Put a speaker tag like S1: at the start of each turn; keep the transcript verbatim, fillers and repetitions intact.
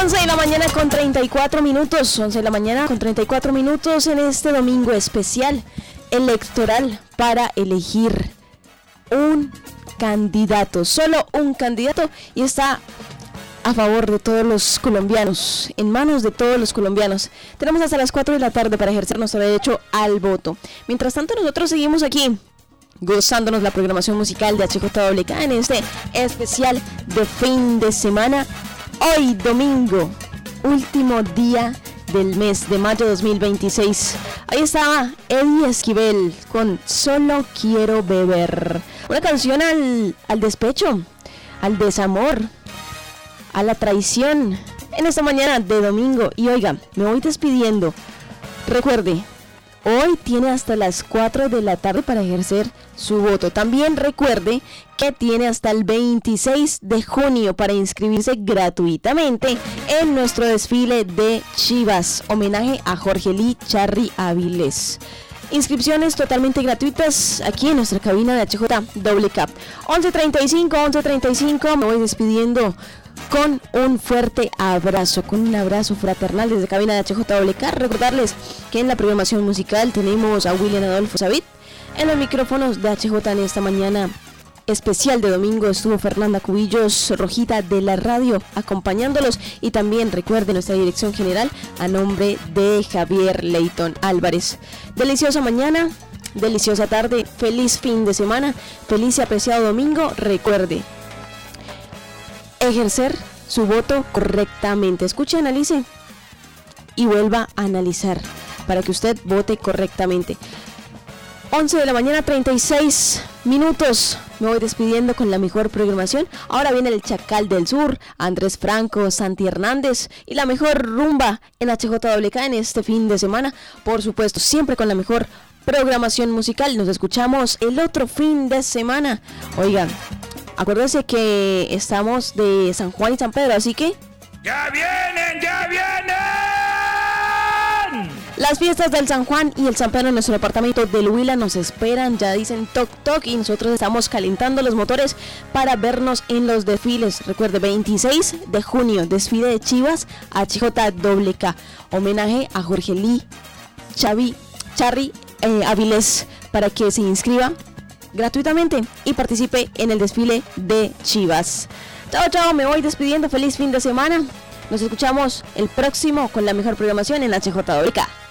S1: once de la mañana con treinta y cuatro minutos, once de la mañana con treinta y cuatro minutos en este domingo especial electoral para elegir un candidato, solo un candidato, y está a favor de todos los colombianos, en manos de todos los colombianos. Tenemos hasta las cuatro de la tarde para ejercer nuestro derecho al voto. Mientras tanto, nosotros seguimos aquí gozándonos la programación musical de H J W K en este especial de fin de semana. Hoy domingo, último día del mes de mayo dos mil veintiséis. Ahí estaba Eddie Esquivel con Solo Quiero Beber, una canción al, al despecho, al desamor, a la traición en esta mañana de domingo. Y oiga, me voy despidiendo. Recuerde, hoy tiene hasta las cuatro de la tarde para ejercer su voto. También recuerde que tiene hasta el veintiséis de junio para inscribirse gratuitamente en nuestro desfile de Chivas, homenaje a Jorge Lee Charry Avilés. Inscripciones totalmente gratuitas aquí en nuestra cabina de H J W K. once treinta y cinco, once treinta y cinco, me voy despidiendo con un fuerte abrazo, con un abrazo fraternal desde cabina de H J W K. Recordarles que en la programación musical tenemos a William Adolfo Savid. En los micrófonos de H J en esta mañana especial de domingo estuvo Fernanda Cubillos, Rojita de la radio, acompañándolos. Y también recuerden nuestra dirección general a nombre de Javier Leighton Álvarez. Deliciosa mañana, deliciosa tarde, feliz fin de semana, feliz y apreciado domingo. Recuerde ejercer su voto correctamente. Escuche, analice y vuelva a analizar para que usted vote correctamente. once de la mañana, treinta y seis minutos. Me voy despidiendo con la mejor programación. Ahora viene el Chacal del Sur, Andrés Franco, Santi Hernández y la mejor rumba en H J W K en este fin de semana. Por supuesto, siempre con la mejor programación musical. Nos escuchamos el otro fin de semana. Oigan, acuérdense que estamos de San Juan y San Pedro, así que
S2: ¡ya vienen, ya vienen!
S1: Las fiestas del San Juan y el San Pedro en nuestro departamento del Huila nos esperan. Ya dicen toc toc y nosotros estamos calentando los motores para vernos en los desfiles. Recuerde, veintiséis de junio, desfile de Chivas, H J W K, homenaje a Jorge Lee Chavi, Charry eh, Avilés, para que se inscriba gratuitamente y participe en el desfile de Chivas. Chao, chao, me voy despidiendo. Feliz fin de semana. Nos escuchamos el próximo con la mejor programación en H J W K.